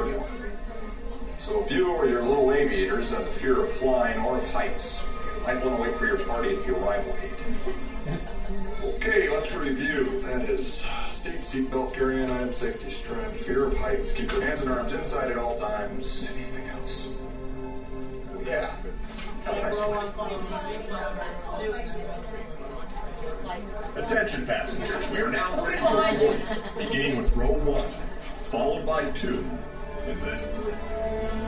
area. So if you or your little aviators have a fear of flying or of heights, you might want to wait for your party at the arrival gate. Okay, let's review. That is seatbelt, carry-on item, safety strap, fear of heights, keep your hands and arms inside at all times. Anything else? Oh, yeah. Have a nice flight. Attention passengers, we are now ready for flight. Beginning with row 1, followed by 2, and then